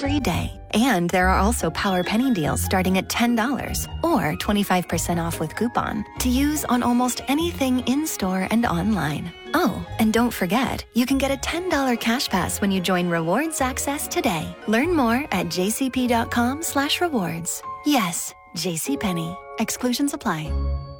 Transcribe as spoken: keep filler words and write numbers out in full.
every day. And there are also Power Penny deals starting at ten dollars or twenty-five percent off with coupon to use on almost anything in-store and online. Oh, and don't forget, you can get a ten dollars cash pass when you join Rewards Access today. Learn more at jcp.com slash rewards. Yes, JCPenney. Exclusions apply.